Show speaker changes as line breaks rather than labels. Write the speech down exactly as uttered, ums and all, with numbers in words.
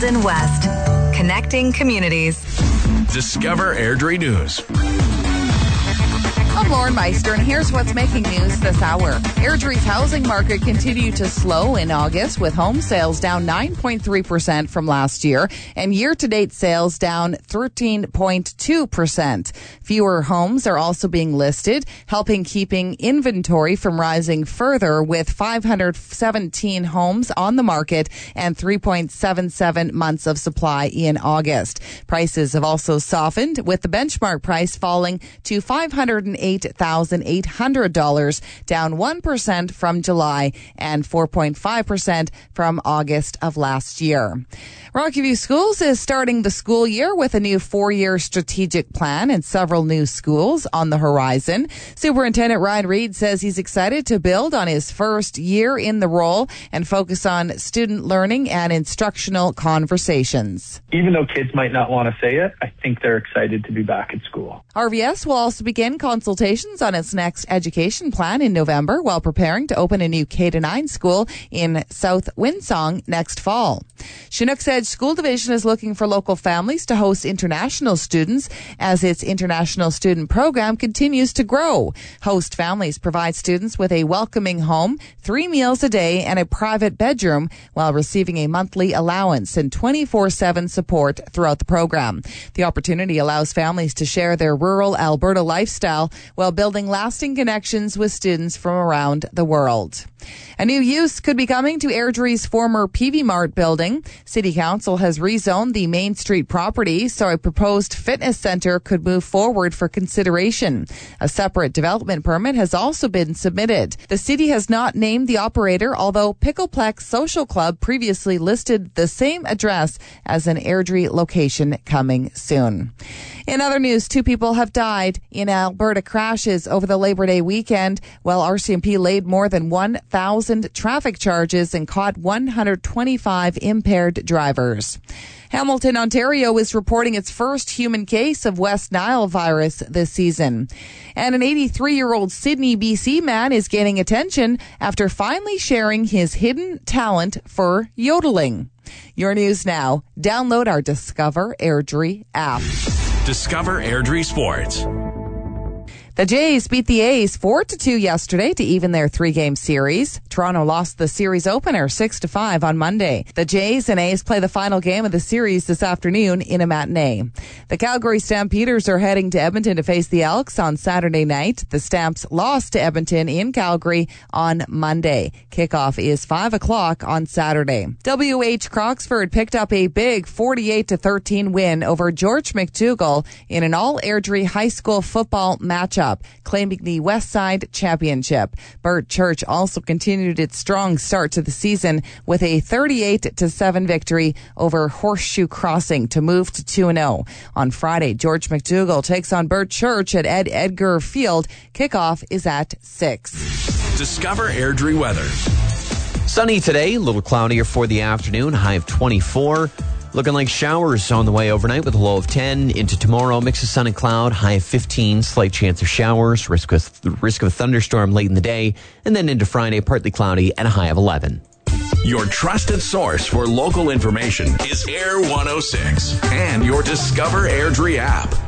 in West. Connecting communities.
Discover Airdrie News.
I'm Lauren Meister, and here's what's making news this hour. Airdrie's housing market continued to slow in August, with home sales down nine point three percent from last year, and year-to-date sales down thirteen point two percent. Fewer homes are also being listed, helping keeping inventory from rising further, with five hundred seventeen homes on the market and three point seven seven months of supply in August. Prices have also softened, with the benchmark price falling to five hundred eight thousand eight hundred dollars, down one percent from July and four point five percent from August of last year. Rocky View Schools is starting the school year with a new four-year strategic plan and several new schools on the horizon. Superintendent Ryan Reed says he's excited to build on his first year in the role and focus on student learning and instructional conversations.
Even though kids might not want to say it, I think they're excited to be back at school.
R V S will also begin consultations on its next education plan in November, while preparing to open a new K to nine school in South Winsong next fall. Chinook's Edge School Division is looking for local families to host international students as its international student program continues to grow. Host families provide students with a welcoming home, three meals a day, and a private bedroom, while receiving a monthly allowance and twenty-four seven support throughout the program. The opportunity allows families to share their rural Alberta lifestyle while building lasting connections with students from around the world. A new use could be coming to Airdrie's former P V Mart building. City Council has rezoned the Main Street property, so a proposed fitness center could move forward for consideration. A separate development permit has also been submitted. The city has not named the operator, although Pickleplex Social Club previously listed the same address as an Airdrie location coming soon. In other news, two people have died in Alberta crashes over the Labor Day weekend, while R C M P laid more than one thousand traffic charges and caught one hundred twenty-five impaired drivers. Hamilton, Ontario is reporting its first human case of West Nile virus this season. And an eighty-three-year-old Sydney, B C man is gaining attention after finally sharing his hidden talent for yodeling. Your news now. Download our Discover Airdrie app.
Discover Airdrie Sports.
The Jays beat the A's four to two yesterday to even their three-game series. Toronto lost the series opener six to five on Monday. The Jays and A's play the final game of the series this afternoon in a matinee. The Calgary Stampeders are heading to Edmonton to face the Elks on Saturday night. The Stamps lost to Edmonton in Calgary on Monday. Kickoff is five o'clock on Saturday. W H Croxford picked up a big forty-eight to thirteen win over George McDougall in an all-Airdrie high school football matchup, claiming the West Side Championship. Burt Church also continued its strong start to the season with a thirty-eight to seven victory over Horseshoe Crossing to move to two and oh. On Friday, George McDougall takes on Burt Church at Ed Edgar Field. Kickoff is at six.
Discover Airdrie weather.
Sunny today, a little cloudier for the afternoon, high of twenty-four. Looking like showers on the way overnight with a low of ten. Into tomorrow, mix of sun and cloud, high of fifteen, slight chance of showers, risk of, risk of a thunderstorm late in the day, and then into Friday, partly cloudy and a high of eleven.
Your trusted source for local information is Air one oh six and your Discover Airdrie app.